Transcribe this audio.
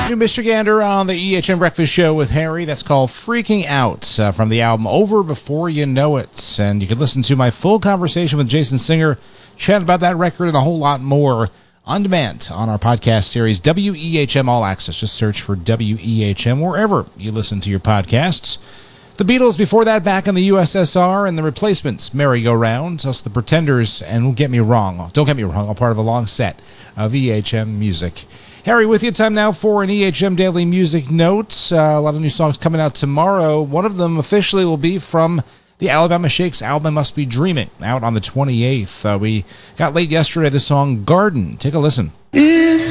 New Michigander on the EHM Breakfast Show with Harry. That's called Freaking Out from the album Over Before You Know It. And you can listen to my full conversation with Jason Singer, chat about that record and a whole lot more on demand on our podcast series, WEHM All Access. Just search for WEHM wherever you listen to your podcasts. The Beatles before that, back in the USSR, and the Replacements, Merry-Go-Round, us the Pretenders, and Don't Get Me Wrong, all part of a long set of EHM music. Harry with you. Time now for an EHM Daily Music Notes. A lot of new songs coming out tomorrow. One of them officially will be from the Alabama Shakes album, Must Be Dreaming, out on the 28th. We got late yesterday the song Garden. Take a listen.